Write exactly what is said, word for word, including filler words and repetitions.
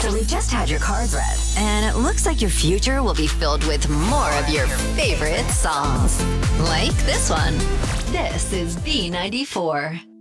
So we've just had your cards read, and it looks like your future will be filled with more of your favorite songs. Like this one. This is B ninety-four.